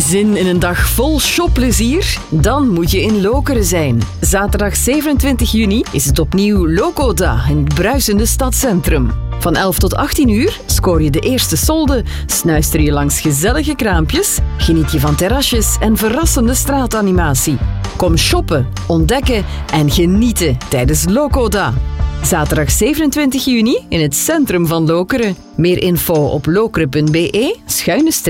Zin in een dag vol shopplezier? Dan moet je in Lokeren zijn. Zaterdag 27 juni is het opnieuw Lokoda in het bruisende stadscentrum. Van 11 tot 18 uur scoor je de eerste solde, snuister je langs gezellige kraampjes, geniet je van terrasjes en verrassende straatanimatie. Kom shoppen, ontdekken en genieten tijdens Lokoda. Zaterdag 27 juni in het centrum van Lokeren. Meer info op lokeren.be/.